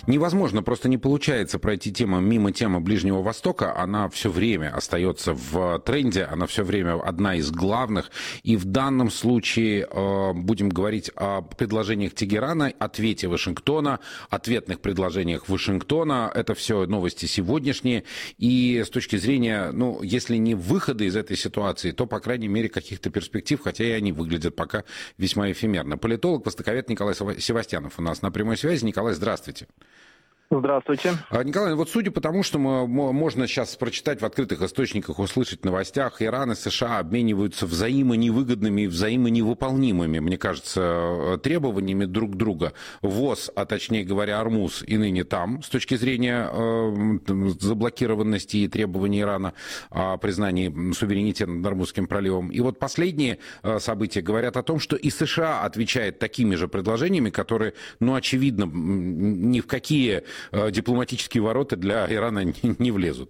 Невозможно, просто не получается пройти мимо темы Ближнего Востока. Она все время остается в тренде, она все время одна из главных. И в данном случае будем говорить о предложениях Тегерана, ответе Вашингтона, ответных предложениях Вашингтона. Это все новости сегодняшние. И с точки зрения, если не выхода из этой ситуации, то, по крайней мере, каких-то перспектив, хотя и они выглядят пока весьма эфемерно. Политолог, востоковед Николай Севастьянов у нас на прямой связи. Николай, здравствуйте. Здравствуйте. Николай, вот судя по тому, что можно сейчас прочитать в открытых источниках, услышать в новостях, Иран и США обмениваются взаимоневыгодными и взаимоневыполнимыми, мне кажется, требованиями друг друга. ВОЗ, а точнее говоря, Ормуз и ныне там, с точки зрения заблокированности и требований Ирана о признании суверенитета над Ормузским проливом. И вот последние события говорят о том, что и США отвечает такими же предложениями, которые, очевидно, ни в какие дипломатические ворота для Ирана не влезут.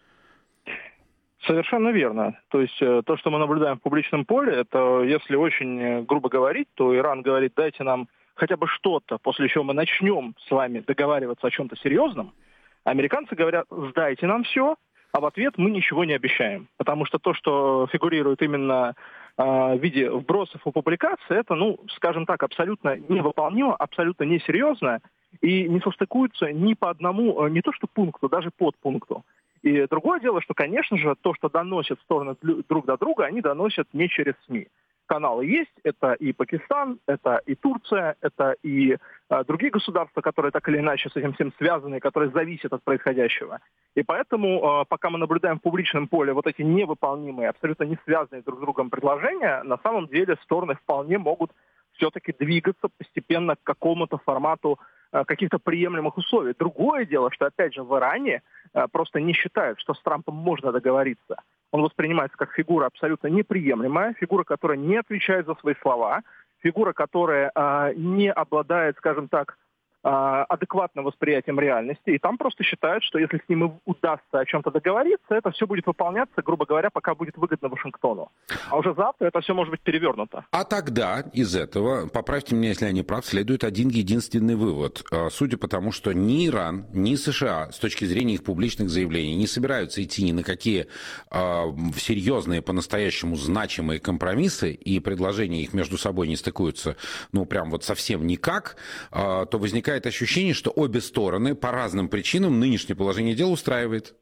Совершенно верно. То есть то, что мы наблюдаем в публичном поле, это, если очень грубо говорить, то Иран говорит: дайте нам хотя бы что-то, после чего мы начнем с вами договариваться о чем-то серьезном. Американцы говорят: сдайте нам все, а в ответ мы ничего не обещаем. Потому что то, что фигурирует именно в виде вбросов и публикаций, это, скажем так, абсолютно невыполнимо, абсолютно несерьезно и не состыкуется ни по одному, не то что пункту, даже подпункту. И другое дело, что, конечно же, то, что доносят стороны друг до друга, они доносят не через СМИ. Каналы есть, это и Пакистан, это и Турция, это и другие государства, которые так или иначе с этим всем связаны, которые зависят от происходящего. И поэтому, пока мы наблюдаем в публичном поле вот эти невыполнимые, абсолютно не связанные друг с другом предложения, на самом деле стороны вполне могут все-таки двигаться постепенно к какому-то формату каких-то приемлемых условий. Другое дело, что, опять же, в Иране просто не считают, что с Трампом можно договориться. Он воспринимается как фигура абсолютно неприемлемая, фигура, которая не отвечает за свои слова, фигура, которая не обладает, скажем так, адекватным восприятием реальности. И там просто считают, что если с ним удастся о чем-то договориться, это все будет выполняться, грубо говоря, пока будет выгодно Вашингтону. А уже завтра это все может быть перевернуто. А тогда из этого, поправьте меня, если я не прав, следует один единственный вывод. Судя по тому, что ни Иран, ни США, с точки зрения их публичных заявлений, не собираются идти ни на какие серьезные, по-настоящему значимые компромиссы, и предложения их между собой не стыкуются, прям вот совсем никак, то возникает ощущение, что обе стороны по разным причинам нынешнее положение дел устраивает.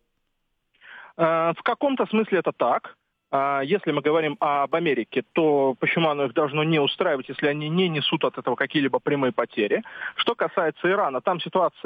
В каком-то смысле это так. Если мы говорим об Америке, то почему оно их должно не устраивать, если они не несут от этого какие-либо прямые потери? Что касается Ирана, там ситуация